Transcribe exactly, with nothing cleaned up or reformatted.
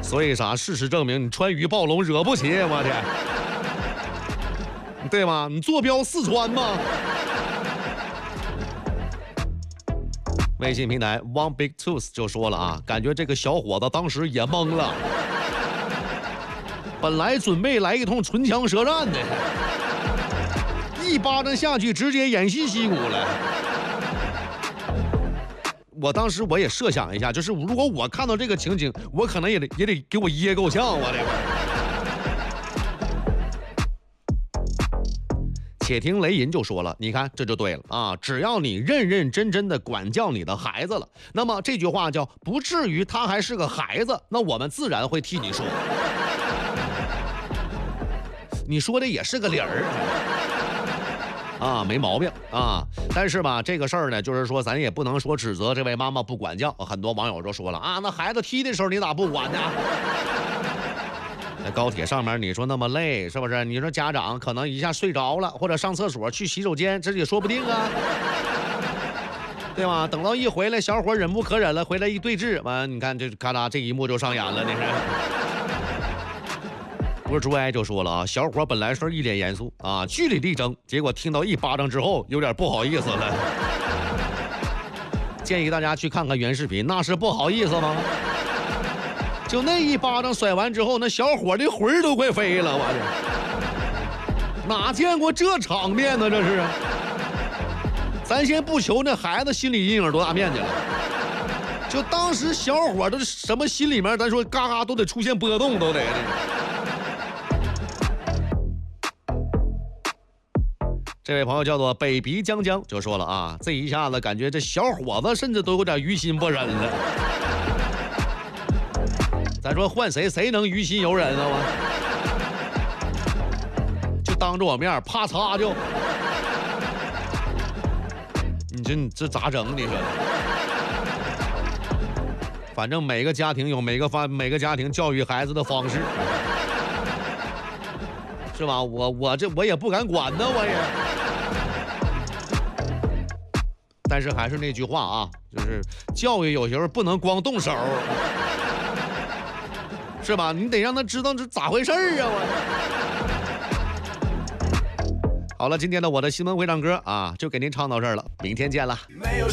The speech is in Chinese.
所以啥？事实证明，你川渝暴龙惹不起，我天，对吗？你坐标四川吗？微信平台 One Big Tooth 就说了啊，感觉这个小伙子当时也懵了，本来准备来一通唇枪舌战的，一巴掌下去直接偃旗息鼓了。我当时我也设想一下，就是如果我看到这个情景，我可能也得也得给我噎够呛，我这个。且听雷银就说了，你看这就对了啊！只要你认认真真的管教你的孩子了，那么这句话叫不至于他还是个孩子，那我们自然会替你说。你说的也是个理儿啊，没毛病啊。但是吧，这个事儿呢，就是说咱也不能说指责这位妈妈不管教。很多网友都说了啊，那孩子踢的时候你咋不管呢？在高铁上面，你说那么累，是不是？你说家长可能一下睡着了，或者上厕所去洗手间，这也说不定啊，对吧？等到一回来，小伙忍无可忍了，回来一对峙，完，你看这咔啦，这一幕就上演了，你是。不是朱爱就说了啊，小伙本来是一脸严肃啊，据理力争，结果听到一巴掌之后，有点不好意思了。建议大家去看看原视频，那是不好意思吗？就那一巴掌甩完之后，那小伙的魂儿都快飞了，我去，哪见过这场面呢？这是，咱先不求那孩子心理阴影多大面积了，就当时小伙都什么心里面，咱说嘎嘎都得出现波动，都得。这位朋友叫做北鼻江江就说了啊，这一下子感觉这小伙子甚至都有点于心不忍了。咱说换谁谁能于心有忍啊？我就当着我面啪嚓就，你这你这咋整？你说，反正每个家庭有每个发每个家庭教育孩子的方式，是吧？我我这我也不敢管呢，我也。但是还是那句话啊，就是教育有时候不能光动手。是吧？你得让他知道这咋回事儿啊！我好了，今天的我的新闻会唱歌啊，就给您唱到这儿了，明天见了。没有